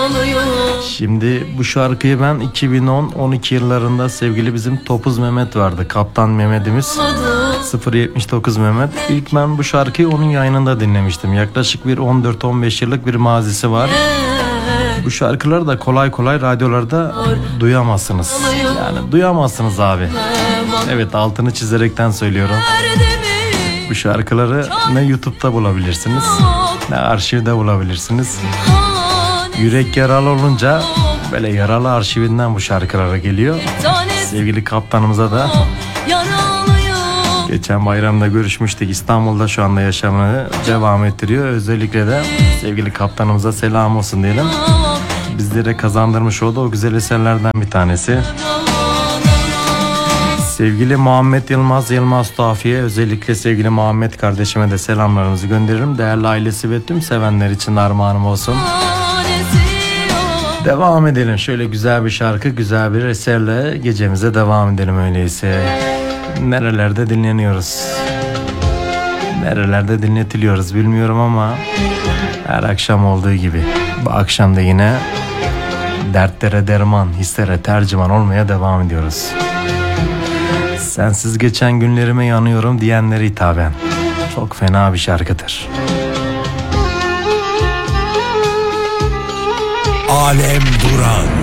Şimdi bu şarkıyı ben 2010-12 yıllarında sevgili bizim Topuz Mehmet vardı. Kaptan Mehmet'imiz 079 Mehmet. İlk ben bu şarkıyı onun yayınında dinlemiştim. Yaklaşık bir 14-15 yıllık bir mazisi var. Bu şarkıları da kolay kolay radyolarda duyamazsınız. Yani duyamazsınız abi. Evet, altını çizerekten söylüyorum. Bu şarkıları ne YouTube'da bulabilirsiniz, ne arşivde bulabilirsiniz. Yürek yaralı olunca böyle yaralı arşivinden bu şarkılara geliyor. Sevgili kaptanımıza da geçen bayramda görüşmüştük. İstanbul'da şu anda yaşamını devam ettiriyor. Özellikle de sevgili kaptanımıza selam olsun diyelim. Bizlere kazandırmış olduğu o güzel eserlerden bir tanesi. Sevgili Muhammed Yılmaz Tuhafi'ye, özellikle sevgili Muhammed kardeşime de selamlarımızı gönderirim. Değerli ailesi ve tüm sevenler için armağanım olsun. Devam edelim. Şöyle güzel bir şarkı, güzel bir eserle gecemize devam edelim öyleyse. Nerelerde dinleniyoruz? Nerelerde dinletiliyoruz bilmiyorum ama her akşam olduğu gibi bu akşam da yine dertlere derman, hislere tercüman olmaya devam ediyoruz. Sensiz geçen günlerime yanıyorum diyenlere hitaben. Çok fena bir şarkıdır. Alem Duran.